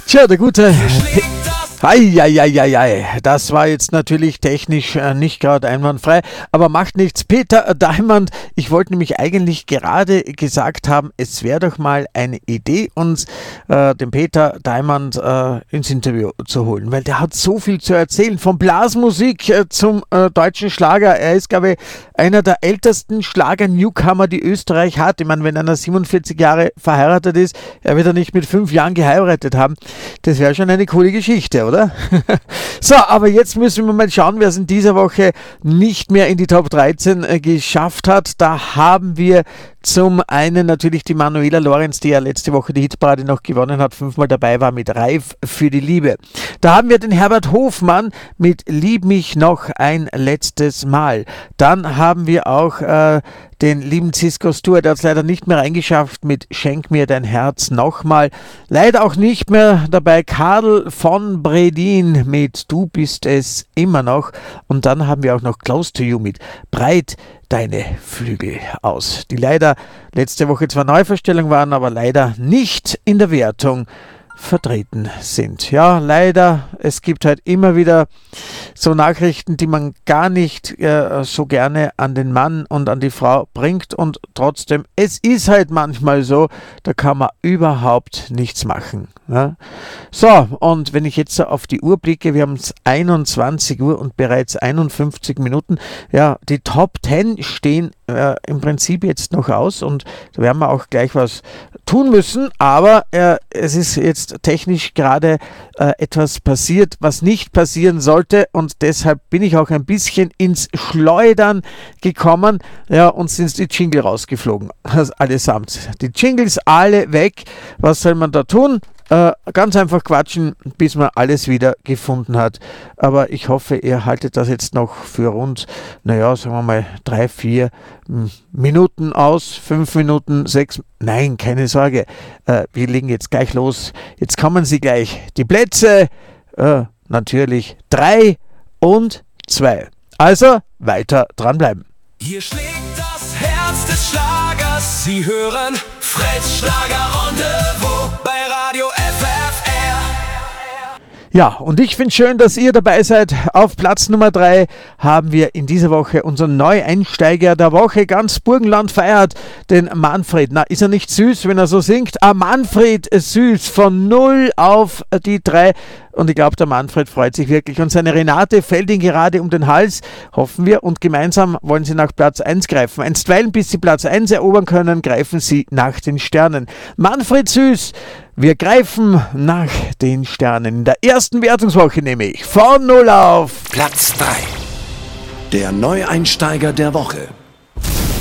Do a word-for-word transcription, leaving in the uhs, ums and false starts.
Tja, der gute... Eieieiei, das war jetzt natürlich technisch äh, nicht gerade einwandfrei, aber macht nichts. Peter Diamond, ich wollte nämlich eigentlich gerade gesagt haben, es wäre doch mal eine Idee, uns äh, den Peter Diamond äh, ins Interview zu holen, weil der hat so viel zu erzählen, von Blasmusik äh, zum äh, deutschen Schlager. Er ist, glaube ich, einer der ältesten Schlager-Newcomer, die Österreich hat. Ich meine, wenn einer siebenundvierzig Jahre verheiratet ist, er wird ja nicht mit fünf Jahren geheiratet haben. Das wäre schon eine coole Geschichte, oder? So, aber jetzt müssen wir mal schauen, wer es in dieser Woche nicht mehr in die Top dreizehn äh, geschafft hat. Da haben wir zum einen natürlich die Manuela Lorenz, die ja letzte Woche die Hitparade noch gewonnen hat, fünfmal dabei war mit Reif für die Liebe. Da haben wir den Herbert Hofmann mit Lieb mich noch ein letztes Mal. Dann haben wir auch äh, den lieben Cisco Stewart, der hat es leider nicht mehr reingeschafft mit Schenk mir dein Herz nochmal. Leider auch nicht mehr dabei Karl von Bredin mit Du bist es immer noch. Und dann haben wir auch noch Close to You mit Breit deine Flügel aus, die leider letzte Woche zwar Neuverstellung waren, aber leider nicht in der Wertung vertreten sind. Ja, leider, es gibt halt immer wieder so Nachrichten, die man gar nicht äh, so gerne an den Mann und an die Frau bringt und trotzdem, es ist halt manchmal so, da kann man überhaupt nichts machen. Ja? So, und wenn ich jetzt so auf die Uhr blicke, wir haben es einundzwanzig Uhr und bereits einundfünfzig Minuten, ja, die Top zehn stehen äh, im Prinzip jetzt noch aus und da werden wir auch gleich was tun müssen, aber äh, es ist jetzt technisch gerade äh, etwas passiert, was nicht passieren sollte und deshalb bin ich auch ein bisschen ins Schleudern gekommen, ja, und sind die Jingle rausgeflogen, also allesamt. Die Jingles alle weg, was soll man da tun? Äh, ganz einfach quatschen, bis man alles wieder gefunden hat. Aber ich hoffe, ihr haltet das jetzt noch für rund, naja, sagen wir mal, drei, vier m, Minuten aus, fünf Minuten, sechs, nein, keine Sorge. Äh, wir legen jetzt gleich los. Jetzt kommen sie gleich. Die Plätze, äh, natürlich drei und zwei. Also, weiter dranbleiben. Hier schlägt das Herz des Schlagers. Sie hören Fritz Schlager Rendezvous bei Radio F F R. Ja, und ich finde schön, dass ihr dabei seid. Auf Platz Nummer drei haben wir in dieser Woche unseren Neueinsteiger der Woche. Ganz Burgenland feiert den Manfred. Na, ist er nicht süß, wenn er so singt? Ah, Manfred ist süß, von null auf die drei. Und ich glaube, der Manfred freut sich wirklich. Und seine Renate fällt ihm gerade um den Hals, hoffen wir. Und gemeinsam wollen sie nach Platz eins greifen. Einstweilen, bis sie Platz eins erobern können, greifen sie nach den Sternen. Manfred Süß, wir greifen nach den Sternen. In der ersten Wertungswoche nämlich von null auf Platz drei. Der Neueinsteiger der Woche.